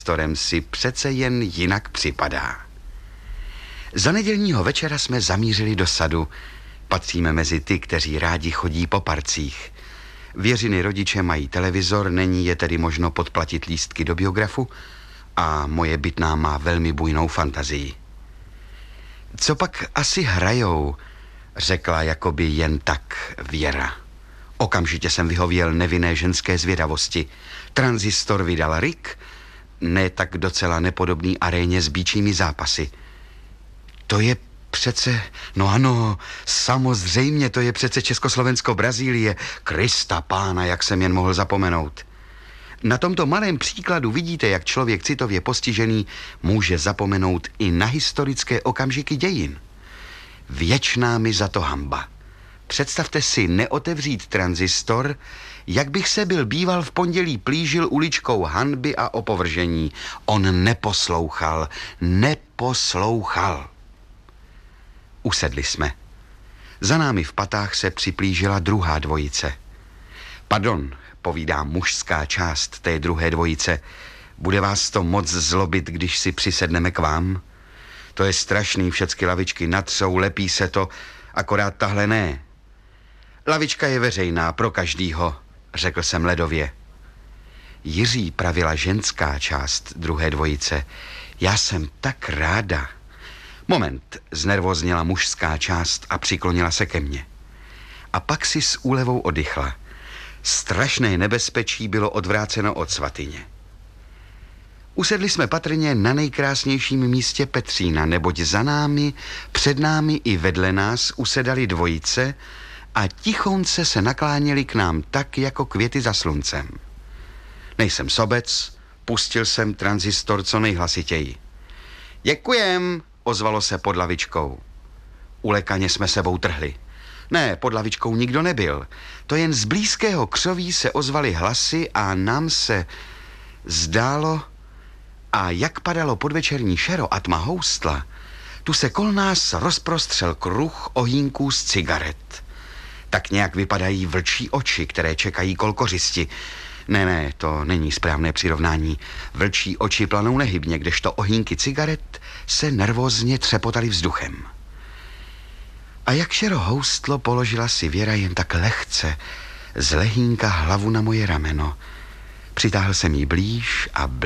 Storem si přece jen jinak připadá. Za nedělního večera jsme zamířili do sadu. Patříme mezi ty, kteří rádi chodí po parcích. Věřiny rodiče mají televizor, není je tedy možno podplatit lístky do biografu a moje bytná má velmi bujnou fantazii. Co pak asi hrajou, řekla jakoby jen tak Věra. Okamžitě jsem vyhověl nevinné ženské zvědavosti. Tranzistor vydal Rick, ne tak docela nepodobný aréně s býčími zápasy. To je přece, no ano, samozřejmě, to je přece Československo-Brazílie. Krista pána, jak jsem jen mohl zapomenout. Na tomto malém příkladu vidíte, jak člověk citově postižený může zapomenout i na historické okamžiky dějin. Věčná mi za to hanba. Představte si neotevřít tranzistor, jak bych se byl býval v pondělí plížil uličkou hanby a opovržení. On neposlouchal. Usedli jsme. Za námi v patách se připlížila druhá dvojice. Pardon, povídá mužská část té druhé dvojice. Bude vás to moc zlobit, když si přisedneme k vám? To je strašný, všecky lavičky natřou, lepí se to, akorát tahle ne. Lavička je veřejná pro každýho, řekl jsem ledově. Jiří, pravila ženská část druhé dvojice. Já jsem tak ráda. Moment, znervozněla mužská část a přiklonila se ke mně. A pak si s úlevou oddychla. Strašné nebezpečí bylo odvráceno od svatyně. Usedli jsme patrně na nejkrásnějším místě Petřína, neboť za námi, před námi i vedle nás usedali dvojice a tichonce se nakláněli k nám tak, jako květy za sluncem. Nejsem sobec, pustil jsem tranzistor co nejhlasitěji. Děkujem, ozvalo se pod lavičkou. Ulekaně jsme sebou trhli. Ne, pod lavičkou nikdo nebyl. To jen z blízkého křoví se ozvaly hlasy a nám se zdálo, a jak padalo podvečerní šero a tma houstla, tu se kol nás rozprostřel kruh ohýnků z cigaret. Tak nějak vypadají vlčí oči, které čekají kolkořisti. Ne, to není správné přirovnání. Vlčí oči planou nehybně, kdežto ohýnky cigaret se nervózně třepotaly vzduchem. A jak šero houstlo, položila si Věra jen tak lehce z lehínka hlavu na moje rameno. Přitáhl jsem jí blíž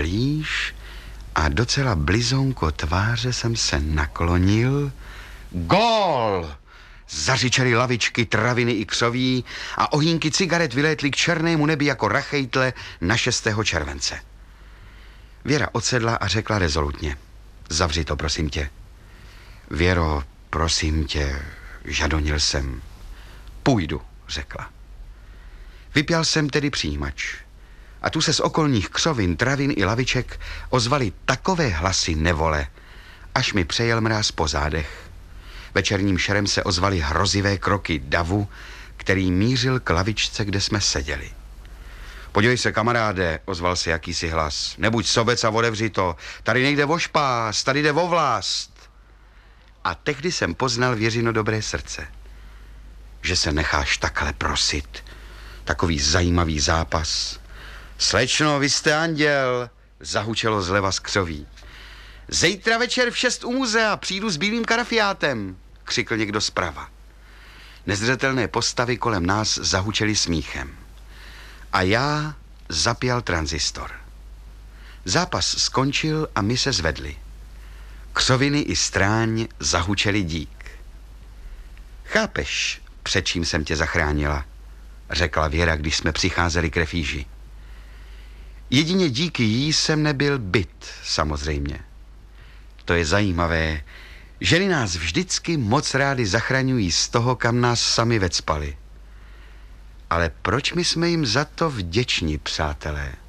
a docela blizonko tváře jsem se naklonil. Gól! Zařičely lavičky, traviny i křoví a ohýnky cigaret vylétly k černému nebi jako rachejtle na 6. července. Věra odsedla a řekla rezolutně. Zavři to, prosím tě. Věro, prosím tě, žadonil jsem. Půjdu, řekla. Vypjal jsem tedy přijímač. A tu se z okolních křovin, travin i laviček ozvaly takové hlasy nevole, až mi přejel mráz po zádech. Večerním šerem se ozvaly hrozivé kroky davu, který mířil k lavičce, kde jsme seděli. Podívej se, kamaráde, ozval se jakýsi hlas. Nebuď sobec a otevři to. Tady nejde o špás, tady jde o vlast. A tehdy jsem poznal Věřino dobré srdce. Že se necháš takhle prosit. Takový zajímavý zápas. Slečno, vy jste anděl, zahučelo zleva z křoví. Zítra večer v 6 u muzea, přijdu s bílým karafiátem, křikl někdo zprava. Nezřetelné postavy kolem nás zahučely smíchem. A já zapěl tranzistor. Zápas skončil a my se zvedli. Křoviny i stráň zahučeli dík. Chápeš, před čím jsem tě zachránila, řekla Věra, když jsme přicházeli k refíži. Jedině díky jí jsem nebyl byt, samozřejmě. To je zajímavé. Ženy nás vždycky moc rády zachraňují z toho, kam nás sami vecpali. Ale proč my jsme jim za to vděční, přátelé?